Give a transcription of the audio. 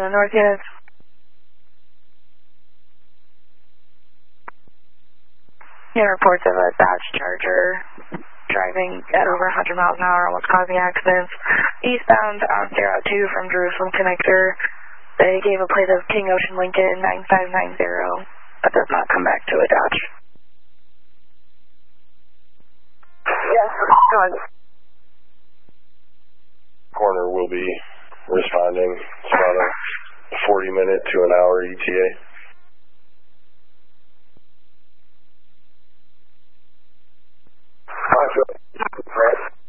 North units. Reports of a Dodge Charger driving at over 100 miles an hour, almost causing accidents. Eastbound on Route 2 from Jerusalem Connector. They gave a plate of King Ocean Lincoln 9590, but does not come back to a Dodge. Yes, go ahead. Corner will be responding. It's about a 40-minute to an hour ETA.